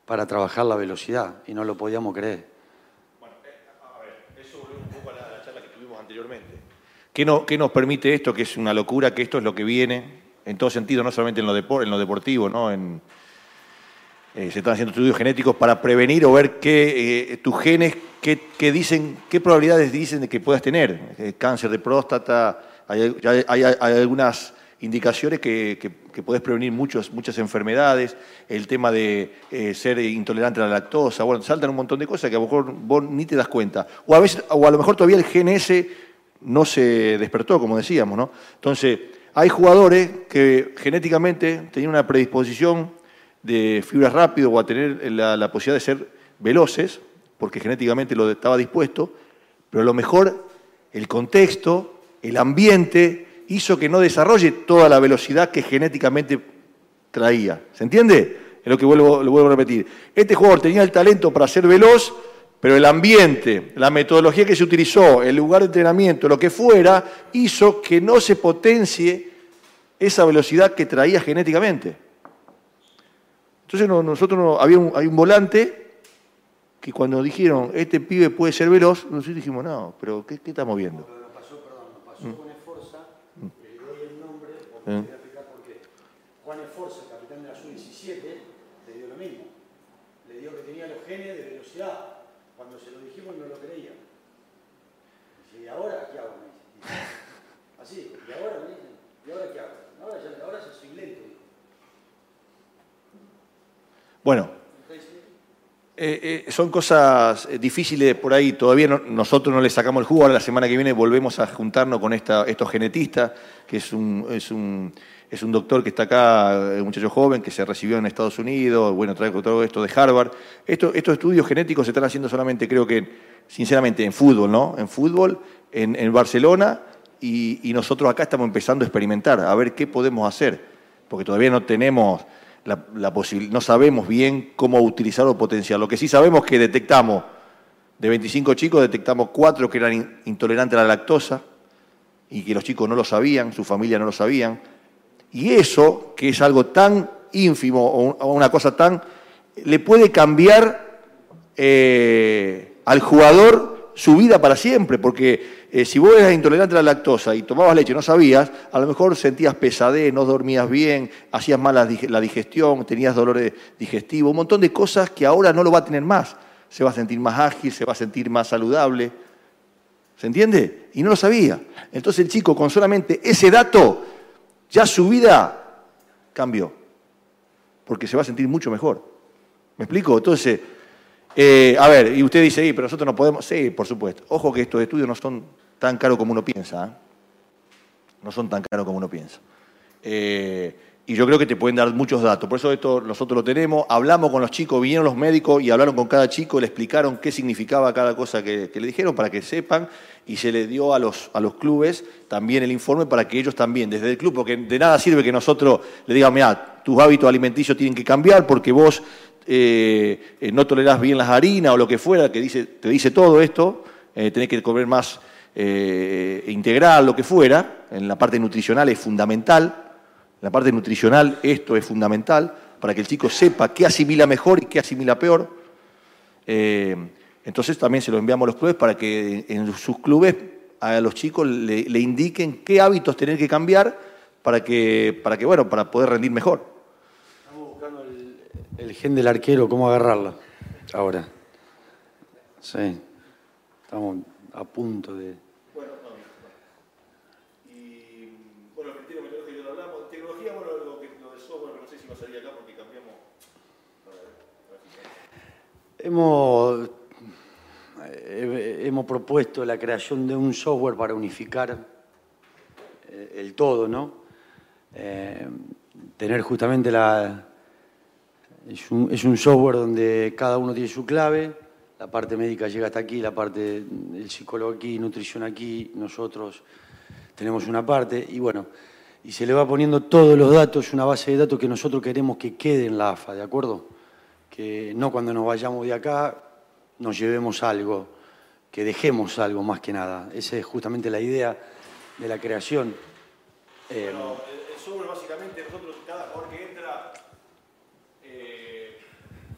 para trabajar la velocidad y no lo podíamos creer. Bueno, a ver, eso volvió un poco a la charla que tuvimos anteriormente. ¿Qué nos permite esto? Que es una locura, que esto es lo que viene en todo sentido, no solamente en lo deportivo, ¿no? Se están haciendo estudios genéticos para prevenir o ver tus genes, qué probabilidades dicen de que puedas tener. Cáncer de próstata, hay algunas indicaciones que podés prevenir muchas enfermedades, el tema de ser intolerante a la lactosa, bueno, saltan un montón de cosas que a lo mejor vos ni te das cuenta. O a lo mejor todavía el gen ese no se despertó, como decíamos, ¿no? Entonces, hay jugadores que genéticamente tenían una predisposición de fibras rápido o a tener la posibilidad de ser veloces, porque genéticamente lo estaba dispuesto, pero a lo mejor el contexto, el ambiente, hizo que no desarrolle toda la velocidad que genéticamente traía. ¿Se entiende? Es lo que lo vuelvo a repetir. Este jugador tenía el talento para ser veloz, pero el ambiente, la metodología que se utilizó, el lugar de entrenamiento, lo que fuera, hizo que no se potencie esa velocidad que traía genéticamente. Entonces hay un volante que cuando dijeron, este pibe puede ser veloz, nosotros dijimos, no, pero ¿qué estamos viendo? Nos pasó con Esforza, le doy el nombre, porque voy a explicar por qué. Juan Esforza, el capitán de la Sub-17, le dio lo mismo. Le dio que tenía los genes de velocidad. Cuando se lo dijimos no lo creía. Dice, ¿y ahora qué hago? Me dice. Así, ¿y ahora? Me dicen, ¿y ahora qué hago? Ahora ya soy lento. Bueno, son cosas difíciles por ahí. Todavía nosotros no le sacamos el jugo. Ahora la semana que viene volvemos a juntarnos con estos genetistas, que es un doctor que está acá, un muchacho joven que se recibió en Estados Unidos, bueno, trae todo esto de Harvard. Estos estudios genéticos se están haciendo solamente, creo que, sinceramente, en fútbol, ¿no? En fútbol, en Barcelona, y nosotros acá estamos empezando a experimentar, a ver qué podemos hacer, porque todavía no tenemos no sabemos bien cómo utilizar o potenciar. Lo que sí sabemos es que detectamos, de 25 chicos, detectamos 4 que eran intolerantes a la lactosa y que los chicos no lo sabían, su familia no lo sabían. Y eso, que es algo tan ínfimo o una cosa tan, le puede cambiar al jugador su vida para siempre, porque si vos eras intolerante a la lactosa y tomabas leche y no sabías, a lo mejor sentías pesadez, no dormías bien, hacías mal la digestión, tenías dolores digestivos, un montón de cosas que ahora no lo va a tener más. Se va a sentir más ágil, se va a sentir más saludable. ¿Se entiende? Y no lo sabía. Entonces el chico, con solamente ese dato, ya su vida cambió, porque se va a sentir mucho mejor. ¿Me explico? Entonces, a ver, y usted dice, pero nosotros no podemos. Sí, por supuesto. Ojo que estos estudios no son tan caros como uno piensa. ¿Eh? No son tan caros como uno piensa. Y yo creo que te pueden dar muchos datos. Por eso esto nosotros lo tenemos. Hablamos con los chicos, vinieron los médicos y hablaron con cada chico, le explicaron qué significaba cada cosa que le dijeron para que sepan. Y se le dio a los clubes también el informe para que ellos también, desde el club, porque de nada sirve que nosotros le digamos, mira, tus hábitos alimenticios tienen que cambiar porque vos no tolerás bien las harinas o lo que fuera, que te dice todo esto, tenés que comer más integral, lo que fuera, en la parte nutricional es fundamental, en la parte nutricional esto es fundamental, para que el chico sepa qué asimila mejor y qué asimila peor. Entonces también se lo enviamos a los clubes para que en sus clubes a los chicos le indiquen qué hábitos tener que cambiar para poder rendir mejor. El gen del arquero, ¿cómo agarrarla ahora? Sí, estamos a punto de... Bueno, y bueno, el criterio metodológico ya lo hablamos. Tecnología, bueno, lo de software, no sé si va a salir acá porque cambiamos. Hemos propuesto la creación de un software para unificar el todo, ¿no? Tener justamente Es un software donde cada uno tiene su clave, la parte médica llega hasta aquí, la parte del psicólogo aquí, nutrición aquí, nosotros tenemos una parte y bueno, y se le va poniendo todos los datos, una base de datos que nosotros queremos que quede en la AFA, ¿de acuerdo? Que no cuando nos vayamos de acá nos llevemos algo, que dejemos algo más que nada. Esa es justamente la idea de la creación. Bueno, el software básicamente